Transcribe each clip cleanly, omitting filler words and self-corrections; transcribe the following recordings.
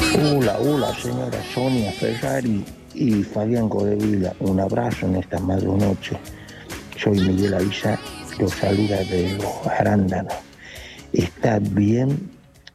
Hola, señora Sonia Ferrari y Fabián Godevila. Un abrazo en esta madrunoche. Soy Miguel Avisa, los saluda de los arándanos. Está bien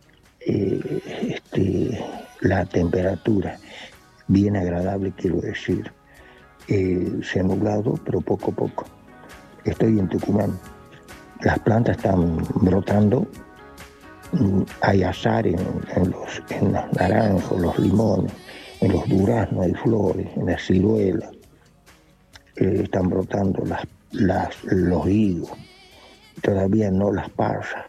la temperatura, bien agradable, quiero decir. Se ha nublado, pero poco a poco. Estoy en Tucumán. Las plantas están brotando. Hay azar en los naranjos, los limones, en los duraznos hay flores, en las ciruelas. Están brotando los higos, todavía no las pasas.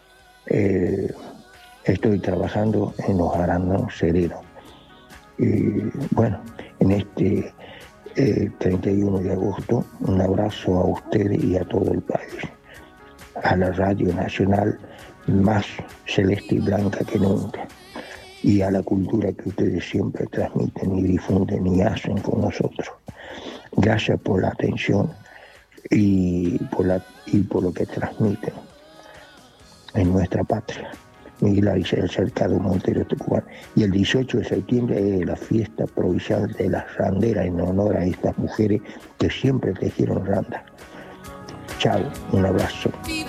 Estoy trabajando en los arándanos serenos. Bueno, en este 31 de agosto, un abrazo a ustedes y a todo el país. A la Radio Nacional, más celeste y blanca que nunca, y a la cultura que ustedes siempre transmiten y difunden y hacen con nosotros. Gracias por la atención y por lo que transmiten en nuestra patria. Miguel Avisa, el Cercado Montero, Tucumán. Y el 18 de septiembre es la fiesta provincial de las randeras en honor a estas mujeres que siempre tejieron randas. Chao, un abrazo.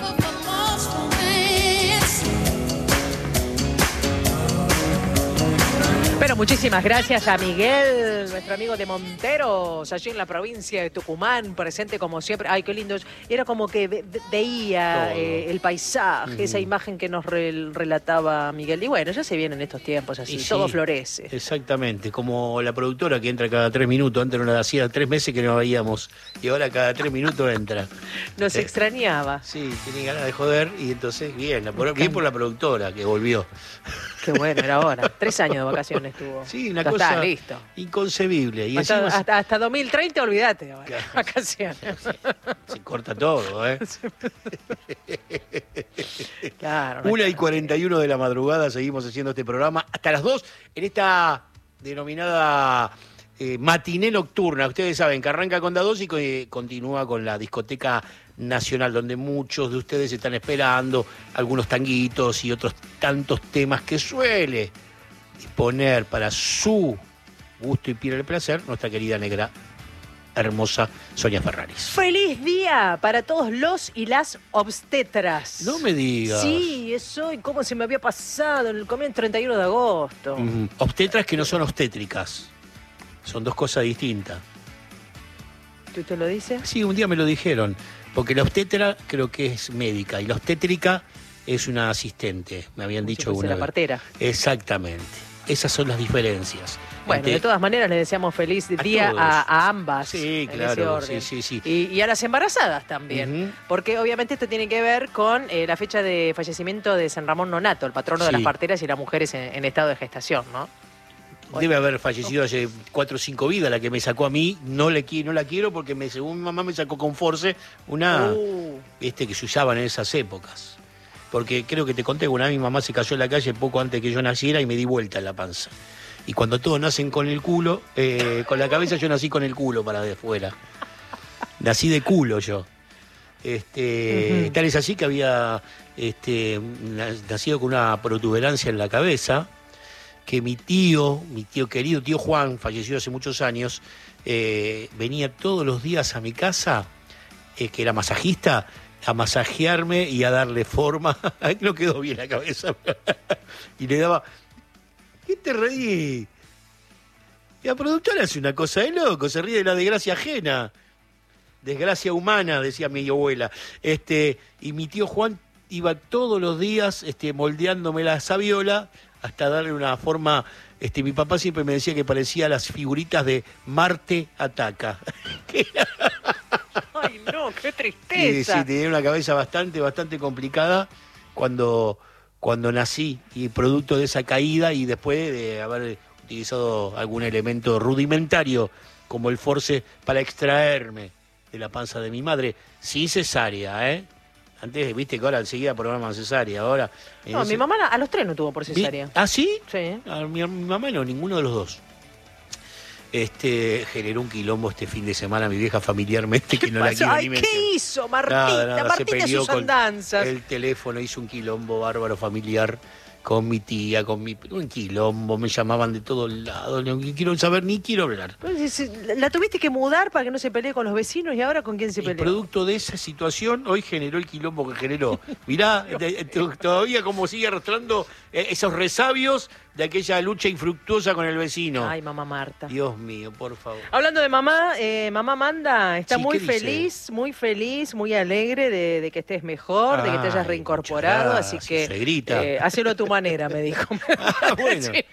Pero muchísimas gracias a Miguel, nuestro amigo de Monteros, allí en la provincia de Tucumán, presente como siempre. Ay, qué lindo. Era como que veía el paisaje, esa imagen que nos relataba Miguel. Y bueno, ya se vienen estos tiempos así, todo florece. Exactamente, como la productora que entra cada 3 minutos. Antes no la hacía 3 meses que no veíamos, y ahora cada 3 minutos entra. Nos extrañaba. Sí, tiene ganas de joder, y entonces bien por la productora que volvió. Qué bueno, era hora. 3 años de vacaciones tuvo. Sí, una cosa está, listo. Inconcebible. Y hasta 2030, olvídate. Claro, vacaciones. Se corta todo, ¿eh? Claro. 1:41 de la madrugada seguimos haciendo este programa hasta las 2 en esta denominada matiné nocturna. Ustedes saben que arranca con Da2 y que continúa con la discoteca nacional, donde muchos de ustedes están esperando algunos tanguitos y otros tantos temas que suele disponer para su gusto y piel el placer nuestra querida negra hermosa Sonia Ferraris. ¡Feliz día para todos los y las obstetras! No me digas. Sí, es hoy. ¿Cómo se me había pasado? El 31 de agosto. Obstetras que no son obstétricas. Son dos cosas distintas. ¿Tú te lo dices? Sí, un día me lo dijeron. Porque la obstetra creo que es médica y la obstétrica es una asistente. Me habían dicho una vez. La partera. Exactamente. Esas son las diferencias. Bueno, de todas maneras les deseamos feliz día a ambas. Sí, claro. Sí. Y a las embarazadas también. Porque obviamente esto tiene que ver con la fecha de fallecimiento de San Ramón Nonato, el patrono de las parteras y las mujeres en estado de gestación, ¿no? Debe haber fallecido hace 4 o 5 vidas, la que me sacó a mí. No la quiero porque según mi mamá me sacó con force una que se usaban en esas épocas. Porque creo que te conté que una vez mi mamá se cayó en la calle poco antes que yo naciera y me di vuelta en la panza. Y cuando todos nacen con el culo, con la cabeza, yo nací con el culo para de afuera. Nací de culo yo. Tal es así que había nacido con una protuberancia en la cabeza, que mi tío querido, tío Juan, falleció hace muchos años, venía todos los días a mi casa, que era masajista, a masajearme y a darle forma. No quedó bien la cabeza. Y le daba... ¿Qué te reí? Y la productora hace una cosa de loco, se ríe de la desgracia ajena. Desgracia humana, decía mi abuela. Y mi tío Juan iba todos los días moldeándome la sabiola hasta darle una forma. Mi papá siempre me decía que parecía las figuritas de Marte Ataca. ¡Ay, no! ¡Qué tristeza! Sí, tenía una cabeza bastante complicada cuando nací, y producto de esa caída y después de haber utilizado algún elemento rudimentario como el force para extraerme de la panza de mi madre, sin cesárea, ¿eh? Antes, viste que ahora enseguida programan cesárea, ahora... No, mi mamá a los 3 no tuvo por cesárea. ¿Ah, sí? Sí. Mi mamá no, ninguno de los dos. Generó un quilombo este fin de semana mi vieja familiarmente, que no la quiero ni mencionar. ¿Qué hizo Martita? Nada, Martita se peleó sus andanzas. El teléfono, hizo un quilombo bárbaro familiar con mi tía, un quilombo, me llamaban de todos lados, no quiero saber ni quiero hablar. ¿La tuviste que mudar para que no se pelee con los vecinos y ahora con quién se El pelea? producto de esa situación hoy generó el quilombo que generó. Mirá, todavía como sigue arrastrando esos resabios de aquella lucha infructuosa con el vecino. Ay, mamá Marta. Dios mío, por favor. Hablando de mamá, mamá Amanda está Sí, muy ¿qué dice? feliz, muy alegre de que estés mejor, de que te hayas Ay, reincorporado, muchas así gracias, que suegrita. hacelo a tu manera, me dijo. Bueno. Sí,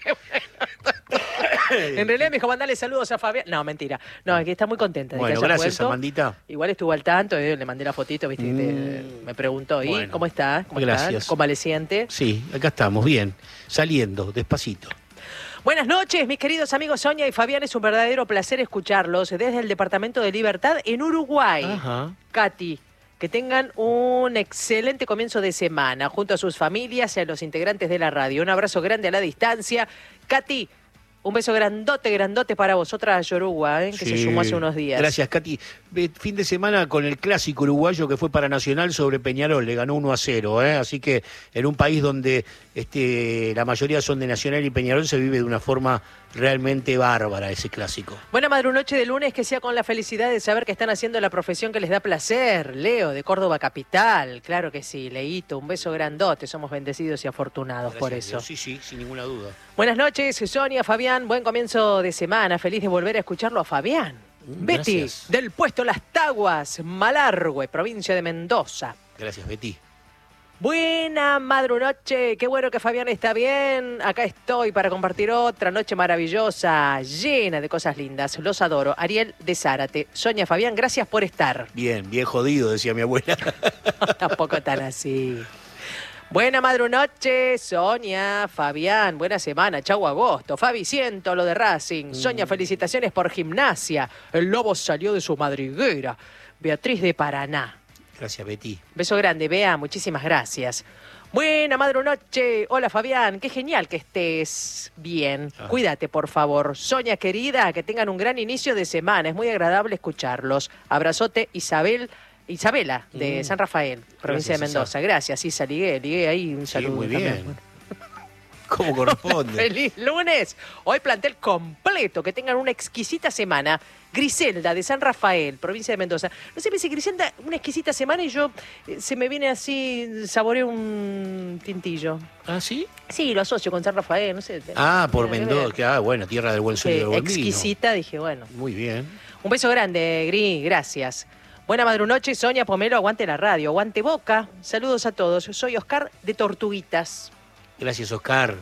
en realidad me dijo, mandale saludos a Fabián. No, mentira. No, es que está muy contenta de Bueno, que hayas gracias, vuelto. Amandita. Igual estuvo al tanto, le mandé la fotito, viste, me preguntó, ¿y Bueno. cómo estás? ¿Cómo Gracias. estás? ¿Convaleciente? Sí, acá estamos, bien, saliendo, despacito. Buenas noches, mis queridos amigos Sonia y Fabián. Es un verdadero placer escucharlos desde el Departamento de Libertad en Uruguay. Ajá. Katy, que tengan un excelente comienzo de semana junto a sus familias y a los integrantes de la radio. Un abrazo grande a la distancia. Katy, un beso grandote para vos. Otra Yoruba, que se Sí. sumó hace unos días. Gracias, Katy. Fin de semana con el clásico uruguayo que fue para Nacional sobre Peñarol, le ganó 1-0, así que en un país donde la mayoría son de Nacional y Peñarol se vive de una forma realmente bárbara ese clásico. Buena madrunoche de lunes, que sea con la felicidad de saber que están haciendo la profesión que les da placer. Leo, de Córdoba Capital. Claro que sí, Leito, un beso grandote. Somos bendecidos y afortunados por Gracias, eso. Dios. Sí, sin ninguna duda. Buenas noches, Sonia, Fabián. Buen comienzo de semana. Feliz de volver a escucharlo a Fabián. Betty, Gracias. del puesto Las Taguas, Malargüe, provincia de Mendoza. Gracias, Betty. Buena madrunoche, qué bueno que Fabián está bien. Acá estoy para compartir otra noche maravillosa, llena de cosas lindas. Los adoro. Ariel de Zárate. Sonia, Fabián, gracias por estar. Bien jodido, decía mi abuela. Tampoco tan así. Buena madrunoche, Sonia, Fabián, buena semana, chau agosto. Fabi, siento lo de Racing. Sonia, felicitaciones por Gimnasia. El lobo salió de su madriguera. Beatriz de Paraná. Gracias, Betty. Beso grande, Bea, muchísimas gracias. Buena madrunoche. Hola, Fabián, qué genial que estés bien. Cuídate, por favor. Sonia, querida, que tengan un gran inicio de semana. Es muy agradable escucharlos. Abrazote, Isabela, de San Rafael, provincia Gracias, de Mendoza. Gracias, Isa, ligué ahí un saludo. muy también. bien. ¿Cómo corresponde? ¡Feliz lunes! Hoy plantel completo, que tengan una exquisita semana. Griselda, de San Rafael, provincia de Mendoza. No sé, me dice Griselda, una exquisita semana y yo se me viene así, saboreo un tintillo. ¿Ah, sí? Sí, lo asocio con San Rafael, no sé. Por tiene que ver. Mendoza. Bueno, tierra del buen sueño y del buen vino. Exquisita, dije, bueno. Muy bien. Un beso grande, Gris, gracias. Buena madrunoche, Sonia Pomelo, aguante la radio, aguante Boca. Saludos a todos. Soy Oscar de Tortuguitas. Gracias, Oscar.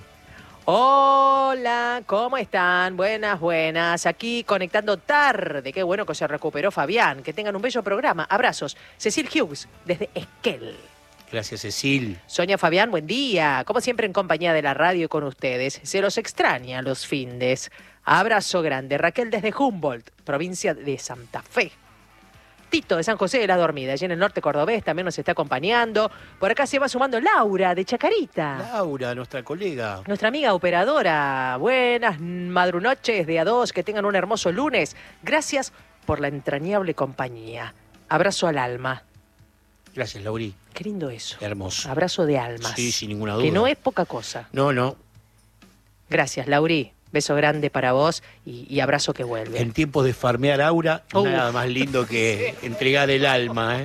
Hola, ¿cómo están? Buenas. Aquí conectando tarde. Qué bueno que se recuperó Fabián. Que tengan un bello programa. Abrazos. Cecil Hughes, desde Esquel. Gracias, Cecil. Sonia, Fabián, buen día. Como siempre en compañía de la radio y con ustedes. Se los extraña los findes. Abrazo grande. Raquel desde Humboldt, provincia de Santa Fe. Tito de San José de la Dormida, allí en el norte cordobés, también nos está acompañando. Por acá se va sumando Laura de Chacarita. Laura, nuestra colega. Nuestra amiga operadora. Buenas madrunoches de A2, que tengan un hermoso lunes. Gracias por la entrañable compañía. Abrazo al alma. Gracias, Lauri. Qué lindo eso. Hermoso. Abrazo de almas. Sí, sin ninguna duda. Que no es poca cosa. No. Gracias, Lauri. Beso grande para vos y abrazo que vuelve. En tiempos de farmear aura, Uf. nada más lindo que entregar el alma,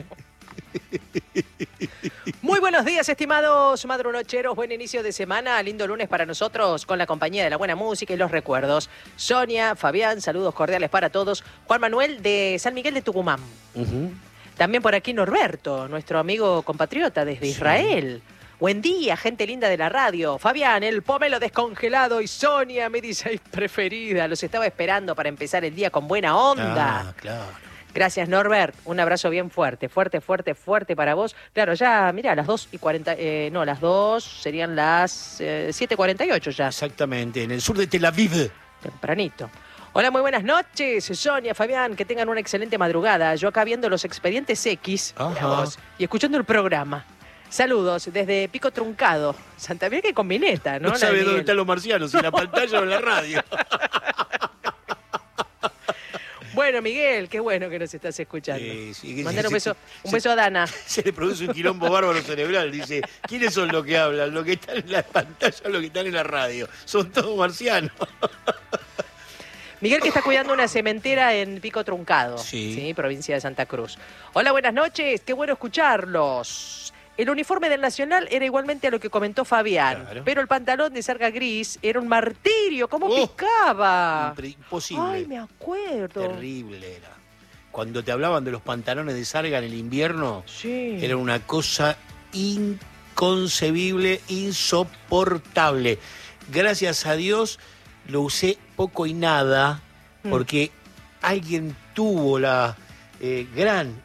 Muy buenos días, estimados madrunocheros. Buen inicio de semana. Lindo lunes para nosotros con la compañía de la buena música y los recuerdos. Sonia, Fabián, saludos cordiales para todos. Juan Manuel de San Miguel de Tucumán. Uh-huh. También por aquí Norberto, nuestro amigo compatriota desde Israel. Buen día, gente linda de la radio. Fabián, el pomelo descongelado y Sonia, mi DJ preferida. Los estaba esperando para empezar el día con buena onda. Ah, claro. Gracias, Norbert. Un abrazo bien fuerte para vos. Claro, ya, mirá, las 2:40, las 2 serían las 7:48 ya. Exactamente, en el sur de Tel Aviv. Tempranito. Hola, muy buenas noches, Sonia, Fabián, que tengan una excelente madrugada. Yo acá viendo los expedientes X, mirá vos, y escuchando el programa. Saludos desde Pico Truncado, Santa Fe, que combineta, ¿no? No sabe dónde están los marcianos, si en la pantalla o en la radio. Bueno, Miguel, qué bueno que nos estás escuchando. Sí, Mandar un beso a Dana. Se le produce un quilombo bárbaro cerebral. Dice, ¿quiénes son los que hablan? ¿Los que están en la pantalla o los que están en la radio? Son todos marcianos. Miguel, que está cuidando una cementera en Pico Truncado, sí, provincia de Santa Cruz. Hola, buenas noches, qué bueno escucharlos. El uniforme del Nacional era igualmente a lo que comentó Fabián, claro, pero el pantalón de sarga gris era un martirio, ¿cómo picaba? Imposible. Ay, me acuerdo. Terrible era. Cuando te hablaban de los pantalones de sarga en el invierno, era una cosa inconcebible, insoportable. Gracias a Dios lo usé poco y nada, porque alguien tuvo la gran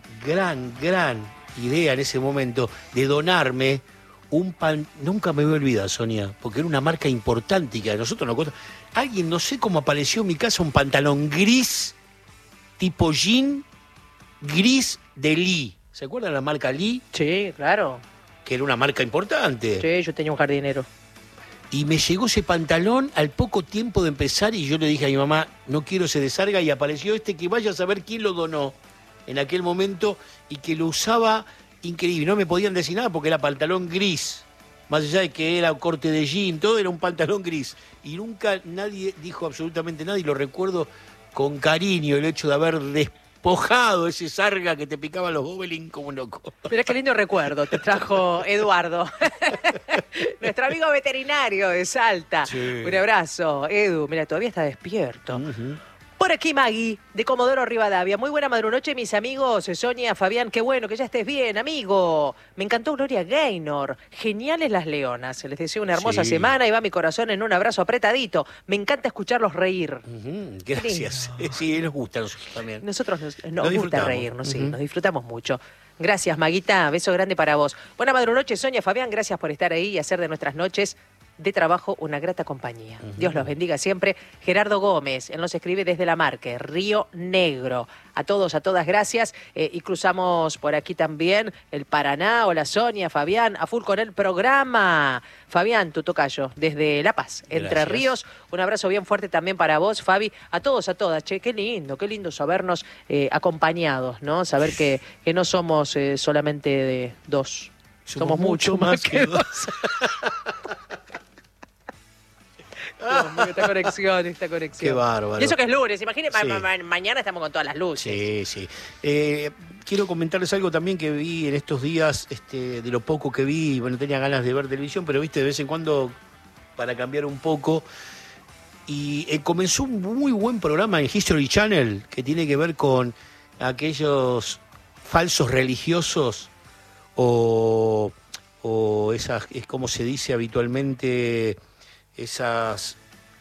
idea en ese momento de donarme un nunca me voy a olvidar, Sonia, porque era una marca importante y que a nosotros nos costó. Alguien, no sé cómo apareció en mi casa, un pantalón gris, tipo jean, gris de Lee. ¿Se acuerdan de la marca Lee? Sí, claro. Que era una marca importante. Sí, yo tenía un jardinero. Y me llegó ese pantalón al poco tiempo de empezar y yo le dije a mi mamá, no quiero se desarga, y apareció que vaya a saber quién lo donó en aquel momento y que lo usaba increíble. No me podían decir nada porque era pantalón gris. Más allá de que era corte de jean, todo era un pantalón gris. Y nunca nadie dijo absolutamente nada y lo recuerdo con cariño el hecho de haber despojado ese sarga que te picaban los gobelins como un loco. Pero qué lindo recuerdo te trajo Eduardo, nuestro amigo veterinario de Salta. Sí. Un abrazo, Edu. Mira, todavía está despierto. Por aquí Maggie, de Comodoro Rivadavia. Muy buena madrunoche, mis amigos. Sonia, Fabián, qué bueno que ya estés bien, amigo. Me encantó Gloria Gaynor. Geniales las leonas. Les deseo una hermosa semana y va mi corazón en un abrazo apretadito. Me encanta escucharlos reír. Gracias. Sí, nos gusta también. Nosotros nos gusta reírnos, sí, nos disfrutamos mucho. Gracias, Maguita. Beso grande para vos. Buena madrunoche, Sonia, Fabián. Gracias por estar ahí y hacer de nuestras noches de trabajo una grata compañía. Dios los bendiga siempre. Gerardo Gómez, él nos escribe desde La Marque, Río Negro. A todos, a todas, gracias. Y cruzamos por aquí también el Paraná. Hola Sonia, Fabián, a full con el programa. Fabián, tu tocayo, desde La Paz, Entre Ríos. Un abrazo bien fuerte también para vos, Fabi. A todos, a todas. Che, qué lindo sabernos acompañados, ¿no? Saber que no somos solamente de dos. Somos mucho más que dos. Esta conexión. Qué bárbaro. Y eso que es lunes, imagínate, mañana estamos con todas las luces. Sí. Quiero comentarles algo también que vi en estos días, de lo poco que vi, bueno, tenía ganas de ver televisión, pero viste, de vez en cuando, para cambiar un poco. Y comenzó un muy buen programa en History Channel, que tiene que ver con aquellos falsos religiosos o esas, es como se dice habitualmente, esas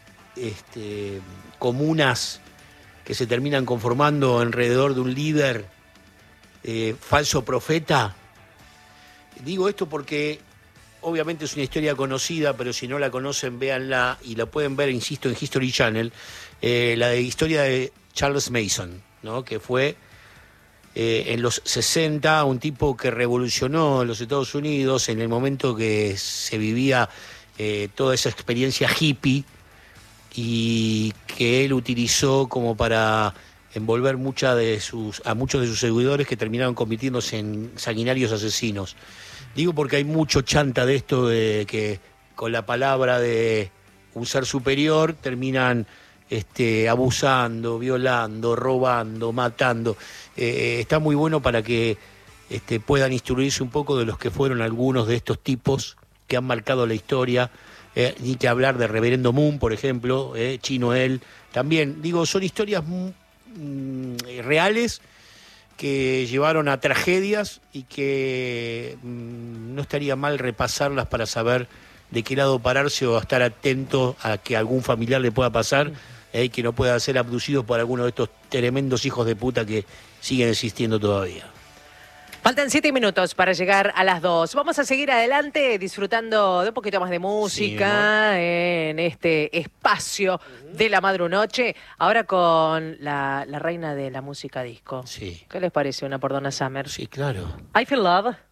comunas que se terminan conformando alrededor de un líder falso profeta. Digo esto porque obviamente es una historia conocida, pero si no la conocen, véanla y la pueden ver, insisto, en History Channel, la historia de Charles Mason, ¿no? Que fue en los 60 un tipo que revolucionó los Estados Unidos en el momento que se vivía toda esa experiencia hippie y que él utilizó como para envolver a muchos de sus seguidores que terminaron convirtiéndose en sanguinarios asesinos. Digo porque hay mucho chanta de esto de que con la palabra de un ser superior terminan abusando, violando, robando, matando. Está muy bueno para que puedan instruirse un poco de los que fueron algunos de estos tipos que han marcado la historia, ni que hablar de Reverendo Moon, por ejemplo, Chino él, también, digo, son historias reales que llevaron a tragedias y que no estaría mal repasarlas para saber de qué lado pararse o estar atento a que algún familiar le pueda pasar, que no pueda ser abducido por alguno de estos tremendos hijos de puta que siguen existiendo todavía. Faltan 7 minutos para llegar a las 2. Vamos a seguir adelante disfrutando de un poquito más de música en este espacio de la madrunoche. Ahora con la reina de la música disco. Sí. ¿Qué les parece una por Donna Summer? Sí, claro. I Feel Love.